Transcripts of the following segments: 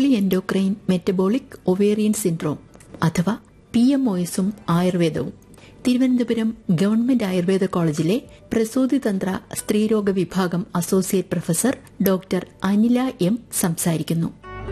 Endocrine metabolic ovarian syndrome അഥവാ PMOS ആയുർവേദവും. Thiruvananthapuram government Ayurveda കോളേജിലെ പ്രസൂതിതന്ത്ര സ്ത്രീരോഗ വിഭാഗം associate professor doctor Anila M സംസാരിക്കുന്നു.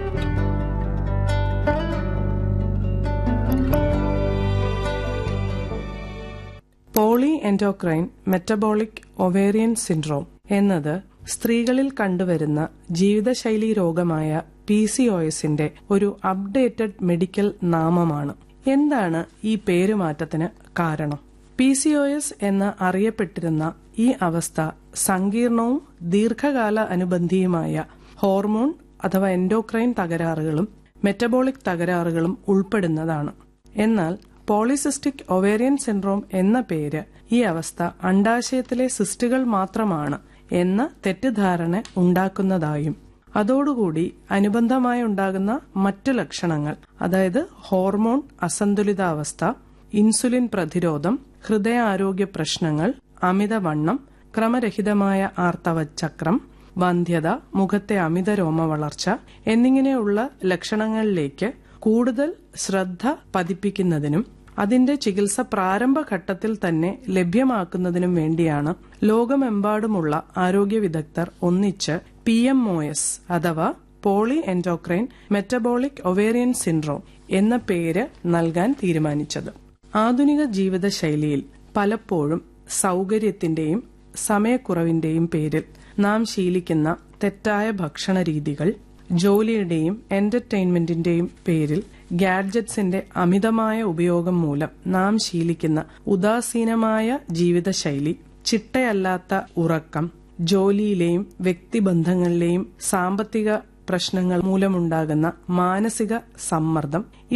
Poly endocrine metabolic ovarian syndrome എന്നത് സ്ത്രീകളിൽ കണ്ടുവരുന്ന ജീവിതശൈലീ രോഗമായ PCOSന്റെ ഒരു അപ്ഡേറ്റഡ് മെഡിക്കൽ നാമമാണ്. എന്താണ് ഈ പേരുമാറ്റത്തിന് കാരണം? PCOS എന്ന് അറിയപ്പെട്ടിരുന്ന ഈ അവസ്ഥ സങ്കീർണവും ദീർഘകാല അനുബന്ധിയുമായ ഹോർമോൺ അഥവാ എൻഡോക്രൈൻ തകരാറുകളും മെറ്റബോളിക് തകരാറുകളും ഉൾപ്പെടുന്നതാണ്. എന്നാൽ പോളിസിസ്റ്റിക് ഒവേറിയൻ സിൻഡ്രോം എന്ന പേര് ഈ അവസ്ഥ അണ്ഡാശയത്തിലെ സിസ്റ്റുകൾ മാത്രമാണ് എന്ന തെറ്റിദ്ധാരണ ഉണ്ടാക്കുന്നതായും അതോടുകൂടി അനുബന്ധമായി ഉണ്ടാകുന്ന മറ്റു ലക്ഷണങ്ങൾ, അതായത് ഹോർമോൺ അസന്തുലിതാവസ്ഥ, ഇൻസുലിൻ പ്രതിരോധം, ഹൃദയാരോഗ്യ പ്രശ്നങ്ങൾ, അമിതവണ്ണം, ക്രമരഹിതമായ ആർത്തവചക്രം, വന്ധ്യത, മുഖത്തെ അമിത രോമ വളർച്ച എന്നിങ്ങനെയുള്ള ലക്ഷണങ്ങളിലേക്ക് കൂടുതൽ ശ്രദ്ധ പതിപ്പിക്കുന്നതിനും അതിന്റെ ചികിത്സ പ്രാരംഭഘട്ടത്തിൽ തന്നെ ലഭ്യമാക്കുന്നതിനും വേണ്ടിയാണ് ലോകമെമ്പാടുമുള്ള ആരോഗ്യ വിദഗ്ധർ ഒന്നിച്ച് PMOS അഥവാ poly endocrine metabolic ovarian syndrome എന്ന പേര് നൽകാൻ തീരുമാനിച്ചത്. ആധുനിക ജീവിതശൈലിയിൽ പലപ്പോഴും സൗകര്യത്തിന്റെയും സമയക്കുറവിന്റെയും പേരിൽ നാം ശീലിക്കുന്ന തെറ്റായ ഭക്ഷണ രീതികൾ, ജോലിയുടെയും എന്റർടൈൻമെന്റിന്റെയും പേരിൽ ഗാഡ്ജറ്റ്സിന്റെ അമിതമായ ഉപയോഗം മൂലം നാം ശീലിക്കുന്ന ഉദാസീനമായ ജീവിതശൈലി, ചിട്ടയല്ലാത്ത ഉറക്കം, ജോലിയിലെയും വ്യക്തിബന്ധങ്ങളിലെയും സാമ്പത്തിക പ്രശ്നങ്ങൾ മൂലമുണ്ടാകുന്ന മാനസിക സമ്മർദ്ദം